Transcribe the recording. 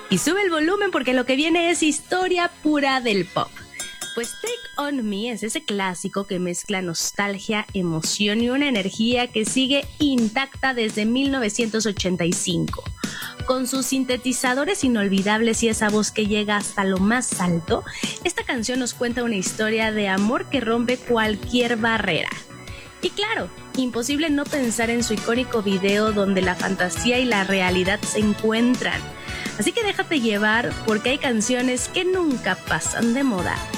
Y sube el volumen porque lo que viene es historia pura del pop. Pues Take On Me es ese clásico que mezcla nostalgia, emoción y una energía que sigue intacta desde 1985. Con sus sintetizadores inolvidables y esa voz que llega hasta lo más alto, esta canción nos cuenta una historia de amor que rompe cualquier barrera. Y claro, imposible no pensar en su icónico video donde la fantasía y la realidad se encuentran. Así que déjate llevar porque hay canciones que nunca pasan de moda.